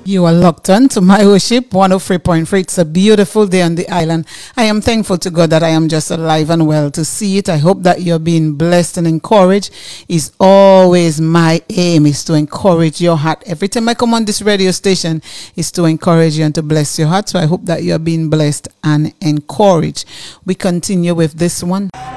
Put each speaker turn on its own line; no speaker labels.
You are locked on to My Worship 103.3. It's a beautiful day on the island. I am thankful to God that I am just alive and well to see it. I hope that you're being blessed and encouraged. Is always my aim, is to encourage your heart. Every time I come on this radio station, is to encourage you and to bless your heart. So I hope that you're being blessed and encouraged. We continue with this one.